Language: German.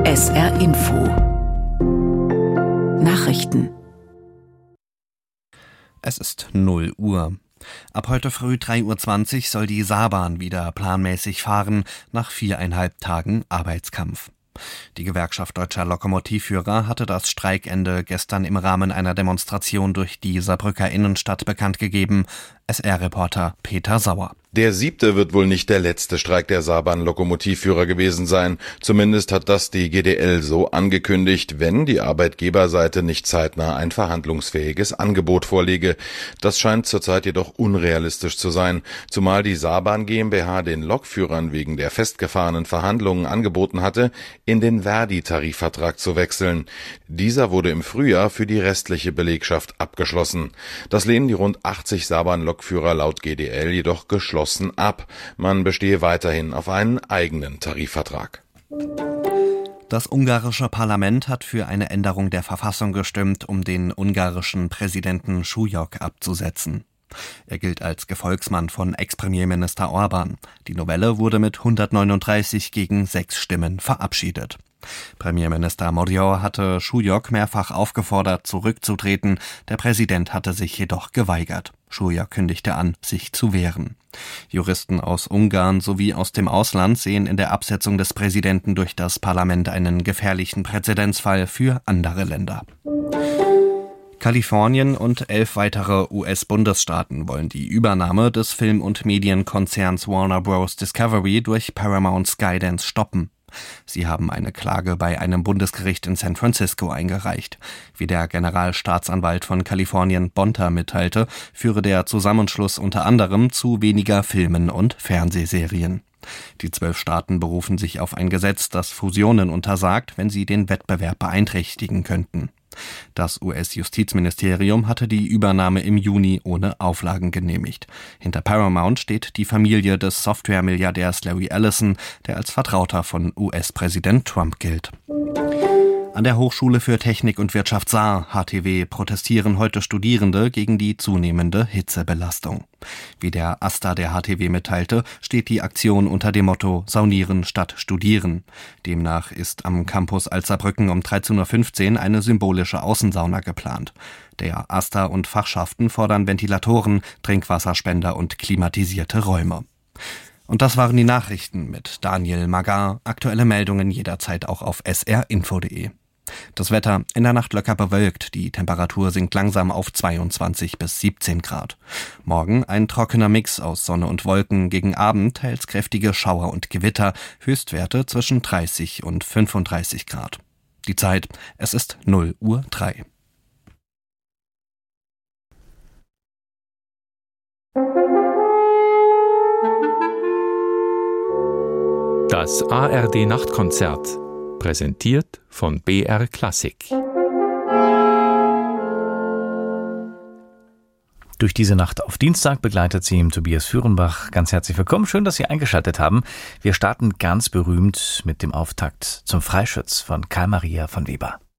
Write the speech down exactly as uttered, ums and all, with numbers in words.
S R Info Nachrichten. Es ist null Uhr. Ab heute früh drei Uhr zwanzig soll die Saarbahn wieder planmäßig fahren, nach viereinhalb Tagen Arbeitskampf. Die Gewerkschaft Deutscher Lokomotivführer hatte das Streikende gestern im Rahmen einer Demonstration durch die Saarbrücker Innenstadt bekannt gegeben. S R-Reporter Peter Sauer. Der siebte wird wohl nicht der letzte Streik der Saarbahn-Lokomotivführer gewesen sein. Zumindest hat das die G D L so angekündigt, wenn die Arbeitgeberseite nicht zeitnah ein verhandlungsfähiges Angebot vorlege. Das scheint zurzeit jedoch unrealistisch zu sein, zumal die Saarbahn GmbH den Lokführern wegen der festgefahrenen Verhandlungen angeboten hatte, in den Verdi-Tarifvertrag zu wechseln. Dieser wurde im Frühjahr für die restliche Belegschaft abgeschlossen. Das lehnen die rund achtzig Saarbahn-Lokführer laut G D L jedoch geschlossen ab. Man bestehe weiterhin auf einen eigenen Tarifvertrag. Das ungarische Parlament hat für eine Änderung der Verfassung gestimmt, um den ungarischen Präsidenten Súlyog abzusetzen. Er gilt als Gefolgsmann von Ex-Premierminister Orbán. Die Novelle wurde mit hundertneununddreißig gegen sechs Stimmen verabschiedet. Premierminister Magyar hatte Súlyog mehrfach aufgefordert, zurückzutreten. Der Präsident hatte sich jedoch geweigert. Súlyog kündigte an, sich zu wehren. Juristen aus Ungarn sowie aus dem Ausland sehen in der Absetzung des Präsidenten durch das Parlament einen gefährlichen Präzedenzfall für andere Länder. Kalifornien und elf weitere U S-Bundesstaaten wollen die Übernahme des Film- und Medienkonzerns Warner Bros. Discovery durch Paramount Skydance stoppen. Sie haben eine Klage bei einem Bundesgericht in San Francisco eingereicht. Wie der Generalstaatsanwalt von Kalifornien Bonta mitteilte, führe der Zusammenschluss unter anderem zu weniger Filmen und Fernsehserien. Die zwölf Staaten berufen sich auf ein Gesetz, das Fusionen untersagt, wenn sie den Wettbewerb beeinträchtigen könnten. Das U S-Justizministerium hatte die Übernahme im Juni ohne Auflagen genehmigt. Hinter Paramount steht die Familie des Software-Milliardärs Larry Ellison, der als Vertrauter von U S-Präsident Trump gilt. An der Hochschule für Technik und Wirtschaft Saar, H T W, protestieren heute Studierende gegen die zunehmende Hitzebelastung. Wie der AStA der H T W mitteilte, steht die Aktion unter dem Motto Saunieren statt Studieren. Demnach ist am Campus Alzerbrücken um dreizehn Uhr fünfzehn eine symbolische Außensauna geplant. Der AStA und Fachschaften fordern Ventilatoren, Trinkwasserspender und klimatisierte Räume. Und das waren die Nachrichten mit Daniel Magar. Aktuelle Meldungen jederzeit auch auf s r info punkt d e. Das Wetter in der Nacht locker bewölkt. Die Temperatur sinkt langsam auf zweiundzwanzig bis siebzehn Grad. Morgen ein trockener Mix aus Sonne und Wolken. Gegen Abend teils kräftige Schauer und Gewitter. Höchstwerte zwischen dreißig und fünfunddreißig Grad. Die Zeit, es ist null Uhr drei. Das A R D-Nachtkonzert, präsentiert von B R Klassik. Durch diese Nacht auf Dienstag begleitet sie Tobias Führenbach. Ganz herzlich willkommen, schön, dass Sie eingeschaltet haben. Wir starten ganz berühmt mit dem Auftakt zum Freischütz von Karl Maria von Weber.